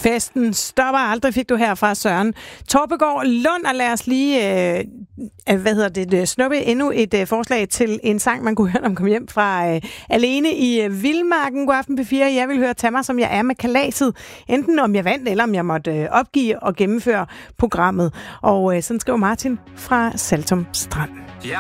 Festen stopper aldrig, fik du her fra Søren Torpegaard Lund, og lad os lige snuppe endnu et forslag til en sang, man kunne høre, når man kom hjem fra Alene i Vildmarken. God aften P4. Jeg vil høre Tag mig, som jeg er med kalaset. Enten om jeg vandt, eller om jeg måtte opgive og gennemføre programmet. Og sådan skriver Martin fra Saltum Strand. Jeg